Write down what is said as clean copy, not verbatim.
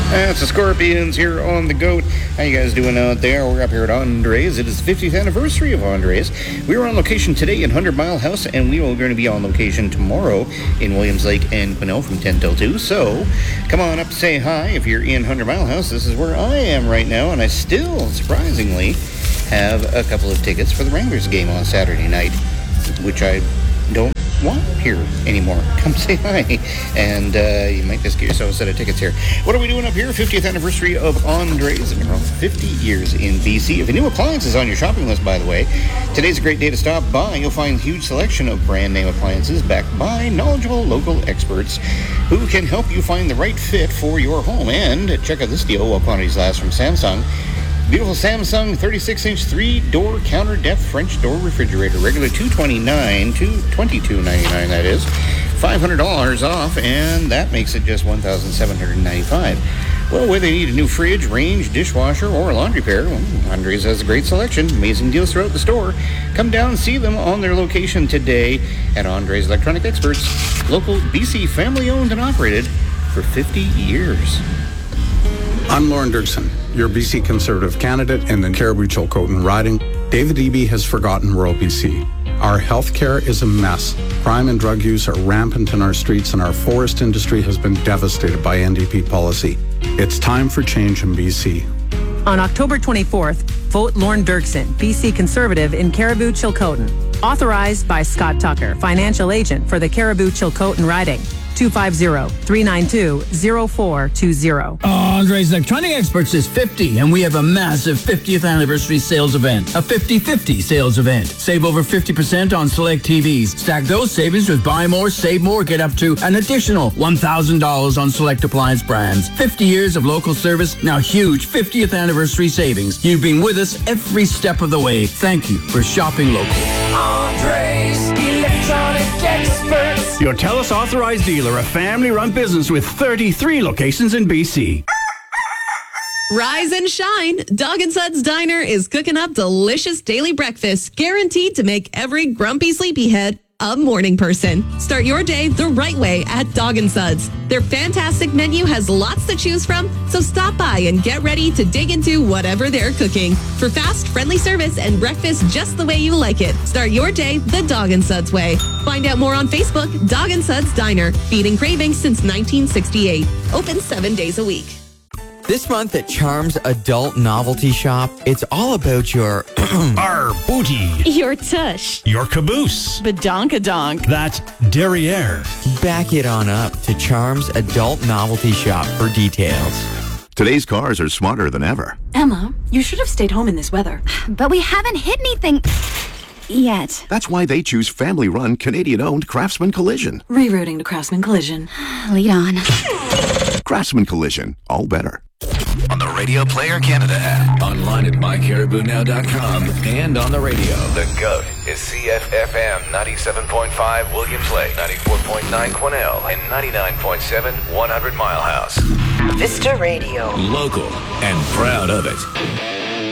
That's the Scorpions here on The Goat. How you guys doing out there? We're up here at Andres. It is the 50th anniversary of Andres. We were on location today in 100 Mile House, and we are going to be on location tomorrow in Williams Lake and Quesnel from 10 till 2. So come on up, say hi. If you're in 100 Mile House, this is where I am right now, and I still, surprisingly, have a couple of tickets for the Wranglers game on Saturday night, which I don't want here anymore. Come say hi, and you might just get yourself a set of tickets here. What are we doing up here? 50th anniversary of Andres. It's been around 50 years in BC. If a new appliance is on your shopping list, by the way, today's a great day to stop by. You'll find a huge selection of brand name appliances backed by knowledgeable local experts who can help you find the right fit for your home. And check out this deal while quantities last from Samsung. Beautiful Samsung 36-inch 3-door counter depth French door refrigerator. Regular $229 to $22.99, that is. $500 off, and that makes it just $1,795. Well, whether you need a new fridge, range, dishwasher, or a laundry pair, Andres has a great selection. Amazing deals throughout the store. Come down and see them on their location today at Andres Electronic Experts. Local BC, family-owned and operated for 50 years. I'm Lauren Dirksen, your BC Conservative candidate in the Cariboo-Chilcotin riding. David Eby has forgotten rural BC. Our health care is a mess. Crime and drug use are rampant in our streets, and our forest industry has been devastated by NDP policy. It's time for change in BC. On October 24th, vote Lauren Dirksen, BC Conservative in Cariboo-Chilcotin. Authorized by Scott Tucker, financial agent for the Cariboo-Chilcotin riding. 250-392-0420. Andres Electronic Experts is 50, and we have a massive 50th anniversary sales event. A 50-50 sales event. Save over 50% on select TVs. Stack those savings with buy more, save more. Get up to an additional $1,000 on select appliance brands. 50 years of local service, now huge 50th anniversary savings. You've been with us every step of the way. Thank you for shopping local. Andres Electronic Experts. Your TELUS authorized dealer, a family-run business with 33 locations in BC. Rise and shine. Dog and Suds Diner is cooking up delicious daily breakfast, guaranteed to make every grumpy sleepyhead a morning person. Start your day the right way at Dog and Suds. Their fantastic menu has lots to choose from, so stop by and get ready to dig into whatever they're cooking. For fast, friendly service and breakfast just the way you like it, start your day the Dog and Suds way. Find out more on Facebook. Dog and Suds Diner, feeding cravings since 1968. Open 7 days a week. This month at Charms Adult Novelty Shop, it's all about your our booty, your tush, your caboose, badonkadonk, that derriere. Back it on up to Charms Adult Novelty Shop for details. Today's cars are smarter than ever. Emma, you should have stayed home in this weather. But we haven't hit anything yet. That's why they choose family-run, Canadian-owned Craftsman Collision. Rerouting to Craftsman Collision. Lead on. Craftsman Collision, all better. On the Radio Player Canada app, online at mycaribounow.com, and on the radio. The GOAT is CFFM 97.5 Williams Lake, 94.9 Quesnel, and 99.7 100 Mile House. Vista Radio. Local and proud of it.